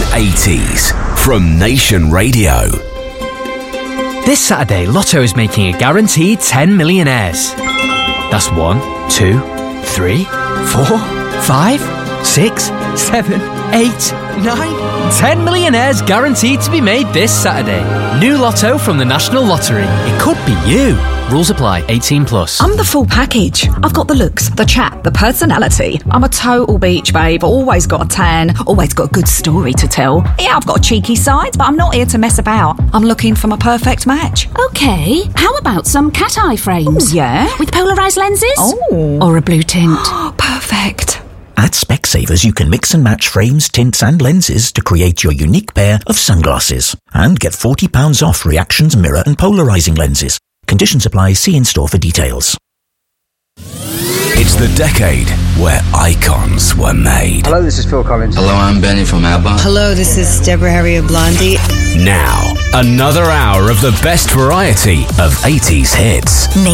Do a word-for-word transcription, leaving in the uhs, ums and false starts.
eighties from Nation Radio. This Saturday, Lotto is making a guaranteed ten millionaires. That's one, two, three, four, five, six, seven, eight, nine, ten millionaires guaranteed to be made this Saturday. New Lotto from the National Lottery. It could be you. Rules apply. eighteen plus. I'm the full package. I've got the looks, the chat, the personality. I'm a total beach babe. Always got a tan. Always got a good story to tell. Yeah, I've got a cheeky side, but I'm not here to mess about. I'm looking for my perfect match. Okay, how about some cat eye frames? Ooh, yeah. With polarised lenses? Oh. Or a blue tint? Perfect. At Specsavers, you can mix and match frames, tints and lenses to create your unique pair of sunglasses. And get forty pounds off Reactions mirror and polarising lenses. Conditions apply. See in-store for details. It's the decade where icons were made. Hello, this is Phil Collins. Hello, I'm Benny from ABBA. Hello, this is Deborah Harry of Blondie. Now, another hour of the best variety of eighties hits.